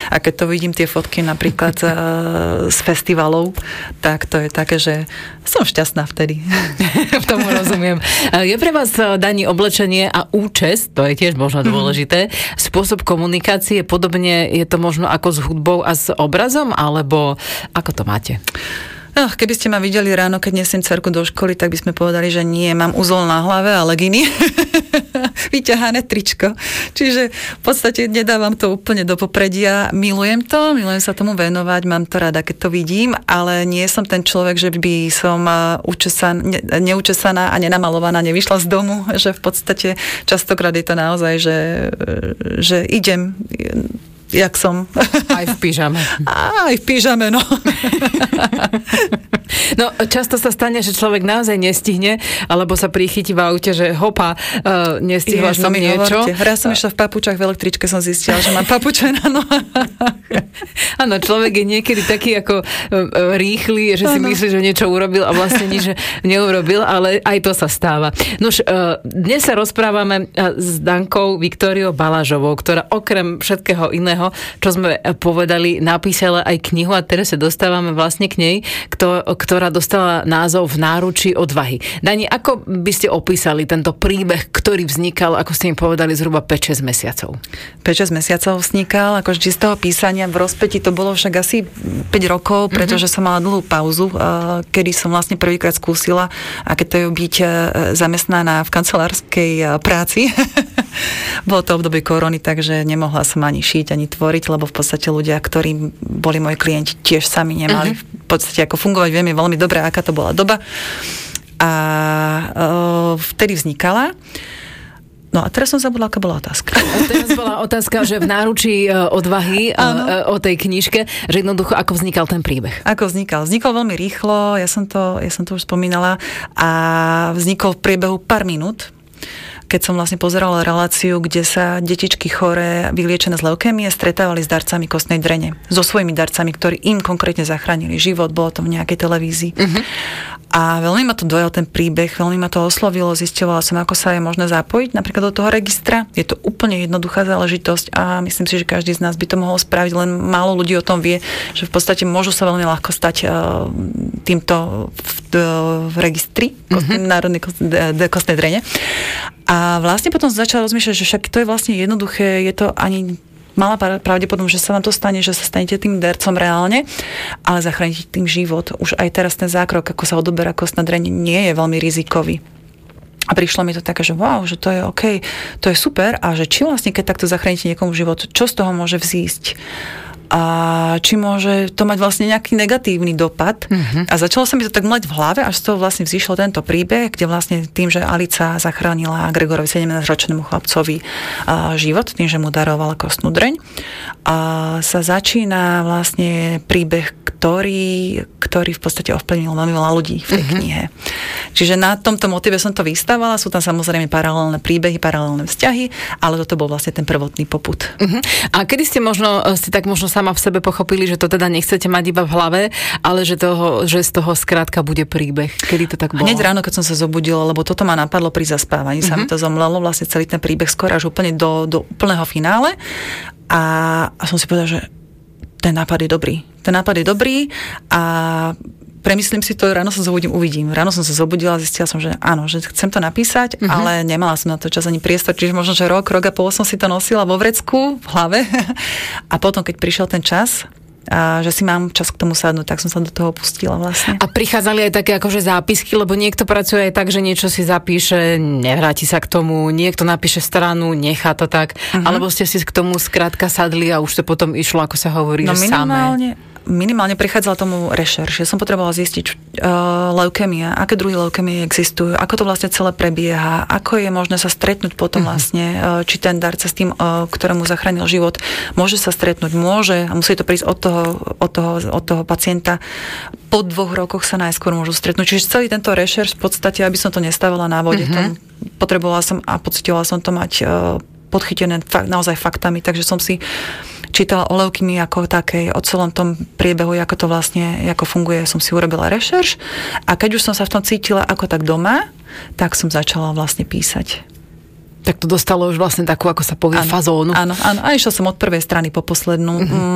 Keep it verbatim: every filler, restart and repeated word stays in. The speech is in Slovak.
A keď to vidím tie fotky napríklad z festivalov, tak to je také, že som šťastná vtedy. V tomu rozumiem. Je pre vás, Dani, oblečenie a účes, to je tiež možno dôležité, spôsob komunikácie, podobne je to možno ako s hudbou a s obrazom, alebo ako to máte? No, keby ste ma videli ráno, keď nesiem dcerku do školy, tak by sme povedali, že nie, mám uzol na hlave a leginy. Vyťahané tričko. Čiže v podstate nedávam to úplne do popredia. Milujem to, milujem sa tomu venovať, mám to rada, keď to vidím, ale nie som ten človek, že by som učesan, ne, neučesaná a nenamalovaná nevyšla z domu, že v podstate častokrát je to naozaj, že, že idem jak som. Aj v pyžame. Aj v pyžame, no. No, často sa stane, že človek naozaj nestihne, alebo sa prichytí v aute, že hopa, uh, nestihla Jež, som no niečo. Raz som išla v papučách v električke, som zistila, že mám papuče na nohách. Áno, človek je niekedy taký ako uh, rýchly, že si ano. Myslí, že niečo urobil a vlastne nič neurobil, ale aj to sa stáva. Nož, uh, dnes sa rozprávame uh, s Dankou Viktóriou Balažovou, ktorá okrem všetkého iného, čo sme povedali, napísala aj knihu a teraz sa dostávame vlastne k nej, kto, ktorá dostala názov V náručí odvahy. Dani, ako by ste opísali tento príbeh, ktorý vznikal, ako ste im povedali, zhruba päť šesť mesiacov? päť šesť mesiacov vznikal, ako vždy z toho písania v rozpäti to bolo však asi päť rokov, pretože mm-hmm. som mala dlhú pauzu, kedy som vlastne prvýkrát skúsila, aké to je byť zamestnaná v kancelárskej práci. Bolo to obdobie korony, takže nemohla som ani šiť, ani tvoriť, lebo v podstate ľudia, ktorí boli moji klienti, tiež sami nemali uh-huh. v podstate ako fungovať. Vieme veľmi dobre, aká to bola doba. A uh, vtedy vznikala. No a teraz som zabudla, aká bola otázka. A teraz bola otázka, že v náručí odvahy uh, o tej knižke, že jednoducho, ako vznikal ten príbeh. Ako vznikal? Vznikol veľmi rýchlo, ja som to, ja som to už spomínala, a vznikol v priebehu pár minút, keď som vlastne pozerala reláciu, kde sa detičky choré, vyliečené z leukémie, stretávali s darcami kostnej drene. So svojimi darcami, ktorí im konkrétne zachránili život. Bolo to v nejakej televízii. Uh-huh. A veľmi ma to dojal ten príbeh, veľmi ma to oslovilo, zistila som, ako sa je možné zapojiť napríklad do toho registra. Je to úplne jednoduchá záležitosť a myslím si, že každý z nás by to mohol spraviť, len málo ľudí o tom vie, že v podstate môžu sa veľmi ľahko stať uh, týmto v, v registri uh-huh. národnej kostnej drene. A vlastne potom som začala rozmýšľať, že však to je vlastne jednoduché, je to ani malá pravdepodobnosť, že sa vám to stane, že sa stanete tým darcom reálne, ale zachránite tým život. Už aj teraz ten zákrok, ako sa odoberá kostná dreň, nie je veľmi rizikový. A prišlo mi to také, že wow, že to je OK, to je super a že či vlastne, keď takto zachránite niekomu život, čo z toho môže vzísť? A či môže to mať vlastne nejaký negatívny dopad. Uh-huh. A začalo sa mi to tak mlať v hlave, až z toho vlastne vzýšlo tento príbeh, kde vlastne tým, že Alica zachránila Gregorovi sedemnásťročnému chlapcovi život, tým, že mu darovala kostnú dreň, a sa začína vlastne príbeh, ktorý, ktorý v podstate ovplyvnil veľmi veľa ľudí v tej uh-huh. knihe. Čiže na tomto motive som to vystavala, sú tam samozrejme paralelné príbehy, paralelné vzťahy, ale toto bol vlastne ten prvotný popud. Uh-huh. A kedy ste možno, ste tak možno sama v sebe pochopili, že to teda nechcete mať iba v hlave, ale že, toho, že z toho skrátka bude príbeh? Kedy to tak bolo? Hneď ráno, keď som sa zobudila, lebo toto ma napadlo pri zaspávaní, uh-huh. sa mi to zomlelo, vlastne celý ten príbeh skôr až úplne do, do úplného finále a, a som si povedala, že ten nápad je dobrý. Ten nápad je dobrý a premyslím si to, ráno sa zobudím, uvidím. Ráno som sa zobudila a zistila som, že áno, že chcem to napísať, uh-huh. ale nemala som na to čas ani priestor, čiže možno, že rok, rok a pol som si to nosila vo vrecku, v hlave a potom, keď prišiel ten čas, a že si mám čas k tomu sadnúť, tak som sa do toho pustila vlastne. A prichádzali aj také akože zápisky, lebo niekto pracuje aj tak, že niečo si zapíše, nevráti sa k tomu, niekto napíše stranu, nechá to tak, uh-huh. alebo ste si k tomu skrátka sadli a už to potom išlo, ako sa hovorí, no, že minimálne, samé. Minimálne prichádzala tomu rešerš. Ja som potrebovala zistiť uh, leukémia, aké druhy leukémie existujú, ako to vlastne celé prebieha, ako je možné sa stretnúť potom uh-huh. vlastne, uh, či ten darca s tým, uh, ktorému zachránil život, môže sa stretnúť, môže a musí to prísť od toho, od toho, od toho pacienta. Po dvoch rokoch sa najskôr môžu stretnúť. Čiže celý tento rešerš v podstate, aby som to nestavila na vode, uh-huh. to potrebovala som a pocitila som to mať uh, podchytené fakt, naozaj faktami, takže som si čítala o leukemii ako takej, o celom tom priebehu, ako to vlastne, ako funguje, som si urobila rešerš a keď už som sa v tom cítila ako tak doma, tak som začala vlastne písať. Tak to dostalo už vlastne takú, ako sa povie, áno, fazónu. Áno, áno. A išla som od prvej strany po poslednú. Mm-hmm.